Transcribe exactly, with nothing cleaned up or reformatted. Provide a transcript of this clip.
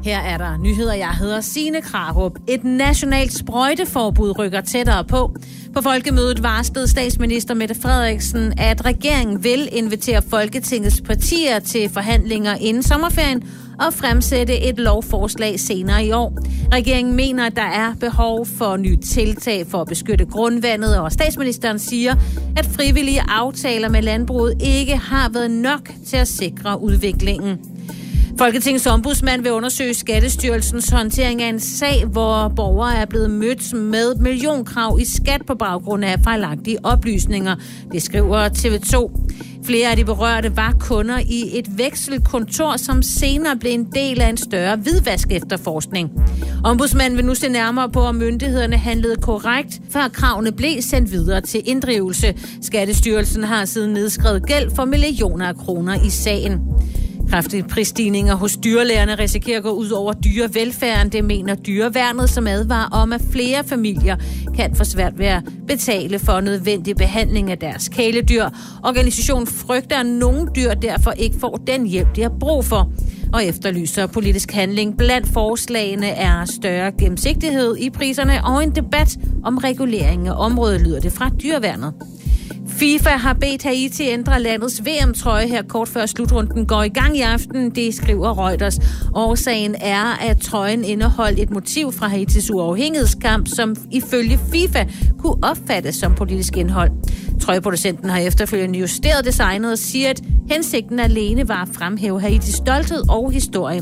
Her er der nyheder. Jeg hedder Signe Krarup. Et nationalt sprøjteforbud rykker tættere på. På folkemødet varslede statsminister Mette Frederiksen, at regeringen vil invitere Folketingets partier til forhandlinger inden sommerferien og fremsætte et lovforslag senere i år. Regeringen mener, at der er behov for nye tiltag for at beskytte grundvandet, og statsministeren siger, at frivillige aftaler med landbruget ikke har været nok til at sikre udviklingen. Folketingets ombudsmand vil undersøge Skattestyrelsens håndtering af en sag, hvor borgere er blevet mødt med millionkrav i skat på baggrund af fejlagtige oplysninger. Det skriver T V to. Flere af de berørte var kunder i et vekselkontor, som senere blev en del af en større hvidvask-efterforskning. Ombudsmanden vil nu se nærmere på, om myndighederne handlede korrekt, før kravene blev sendt videre til inddrivelse. Skattestyrelsen har siden nedskrevet gæld for millioner af kroner i sagen. Kraftige prisstigninger hos dyrlægerne risikerer at gå ud over dyrevelfærden. Det mener dyreværnet, som advarer om, at flere familier kan få svært ved at betale for nødvendig behandling af deres kæledyr. Organisationen frygter, at nogle dyr derfor ikke får den hjælp, de har brug for, og efterlyser politisk handling. Blandt forslagene er større gennemsigtighed i priserne og en debat om regulering af området, lyder det fra dyreværnet. FIFA har bedt Haiti ændre landets V M-trøje her kort før slutrunden går i gang i aften, det skriver Reuters. Årsagen er, at trøjen indeholdt et motiv fra Haitis uafhængighedskamp, som ifølge FIFA kunne opfattes som politisk indhold. Trøjeproducenten har efterfølgende justeret designet og siger, at hensigten alene var at fremhæve Haitis stolthed og historie.